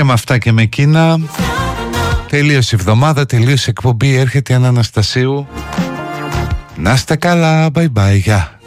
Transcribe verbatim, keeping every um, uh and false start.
Και με αυτά και με εκείνα τελείωσε η εβδομάδα, τελείωσε η εκπομπή. Έρχεται η Άννα Αναστασίου. Να είστε καλά, bye bye, γεια.